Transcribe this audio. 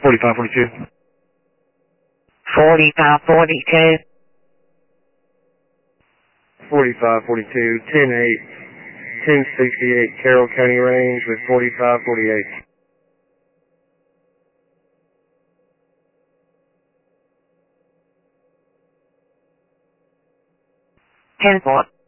4542. 4542. 4542, 10-8, 1068 Carroll County Range with 4548. 10-4.